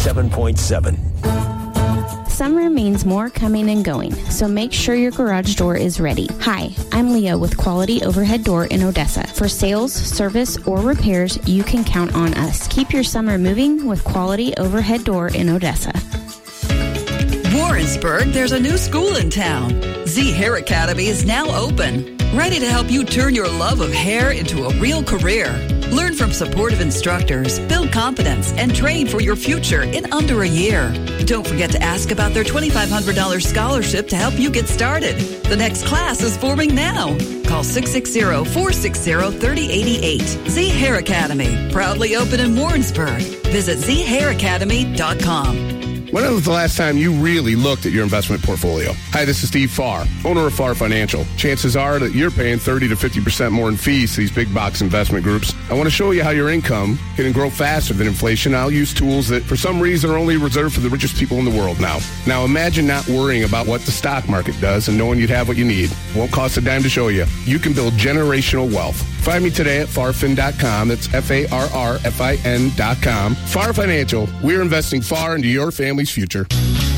97.7. Summer means more coming and going, so make sure your garage door is ready. Hi, I'm Leah with Quality Overhead Door in Odessa. For sales, service, or repairs, you can count on us. Keep your summer moving with Quality Overhead Door in Odessa. Warrensburg, there's a new school in town. Z Hair Academy is now open, ready to help you turn your love of hair into a real career. Learn from supportive instructors, build confidence, and train for your future in under a year. Don't forget to ask about their $2,500 scholarship to help you get started. The next class is forming now. Call 660-460-3088. Z Hair Academy, proudly open in Warrensburg. Visit zhairacademy.com. When was the last time you really looked at your investment portfolio? Hi, this is Steve Farr, owner of Farr Financial. Chances are that you're paying 30 to 50% more in fees to these big box investment groups. I want to show you how your income can grow faster than inflation. I'll use tools that for some reason are only reserved for the richest people in the world now. Now imagine not worrying about what the stock market does and knowing you'd have what you need. It won't cost a dime to show you. You can build generational wealth. Find me today at farfin.com. That's FARRFIN.com. Farr Financial. We're investing far into your family's future.